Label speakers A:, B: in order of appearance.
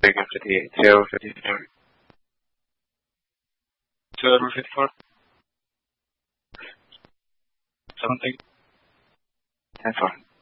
A: again 58, 0, 57, 12, 54, 17, 10, 4.